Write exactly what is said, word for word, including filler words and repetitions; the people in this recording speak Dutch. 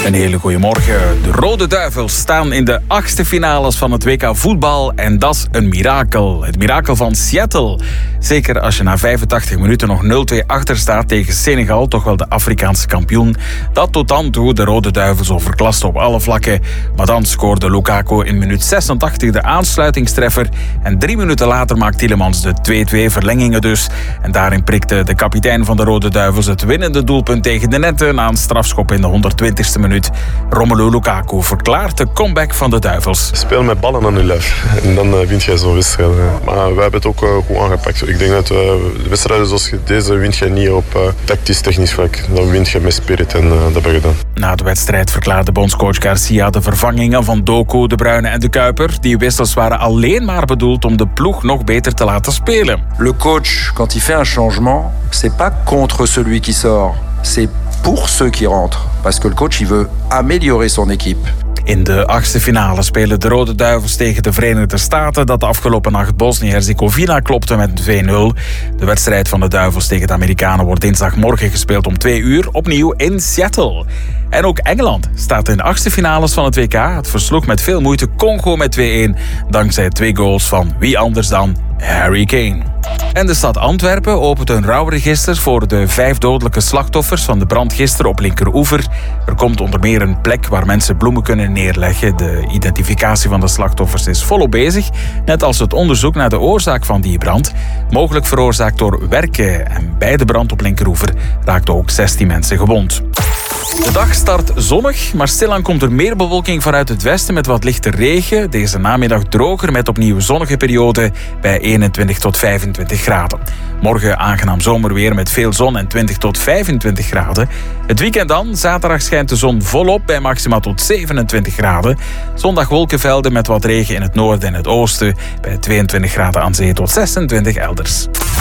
Een hele goede morgen. De Rode Duivels staan in de achtste finales van het W K voetbal en dat is een mirakel. Het mirakel van Seattle. Zeker als je na vijfentachtig minuten nog nul twee achter staat tegen Senegal, toch wel de Afrikaanse kampioen. Dat tot dan toe de Rode Duivels overklaste op alle vlakken. Maar dan scoorde Lukaku in minuut zesentachtig de aansluitingstreffer en drie minuten later maakt Tielemans de twee-twee, verlengingen dus. En daarin prikte de kapitein van de Rode Duivels het winnende doelpunt tegen de netten na een strafschop in de honderdtwintigste minuut. Romelu Lukaku verklaart de comeback van de Duivels. Speel met ballen aan je lijf en dan uh, wint je zo'n wedstrijd. Maar wij hebben het ook uh, goed aangepakt. Ik denk dat uh, wedstrijden zoals deze wint je niet op uh, tactisch-technisch vlak. Dan wint je met spirit en uh, dat hebben we gedaan. Na de wedstrijd verklaarde bondscoach Garcia de vervangingen van Doku, De Bruyne en De Kuiper. Die wissels waren alleen maar bedoeld om de ploeg nog beter te laten spelen. Le coach, quand il fait un changement, c'est pas contre celui qui sort, c'est pour ceux qui rentrent. Parce que le coach, il veut améliorer son équipe. In de achtste finale spelen de Rode Duivels tegen de Verenigde Staten, dat de afgelopen nacht Bosnië-Herzegovina klopte met twee nul. De wedstrijd van de Duivels tegen de Amerikanen wordt dinsdagmorgen gespeeld om twee uur, opnieuw in Seattle. En ook Engeland staat in de achtste finales van het W K. Het versloeg met veel moeite Congo met twee-een, dankzij twee goals van wie anders dan Harry Kane. En de stad Antwerpen opent een rouwregister voor de vijf dodelijke slachtoffers van de brand gisteren op Linkeroever. Er komt onder meer een plek waar mensen bloemen kunnen neerleggen. De identificatie van de slachtoffers is volop bezig, net als het onderzoek naar de oorzaak van die brand. Mogelijk veroorzaakt door werken. En bij de brand op Linkeroever raakten ook zestien mensen gewond. De dag start zonnig, maar stilaan komt er meer bewolking vanuit het westen met wat lichte regen. Deze namiddag droger met opnieuw zonnige periode bij eenentwintig tot vijfentwintig graden. Morgen aangenaam zomerweer met veel zon en twintig tot vijfentwintig graden. Het weekend dan, zaterdag schijnt de zon volop bij maxima tot zevenentwintig graden. Zondag wolkenvelden met wat regen in het noorden en het oosten bij tweeëntwintig graden aan zee tot zesentwintig elders.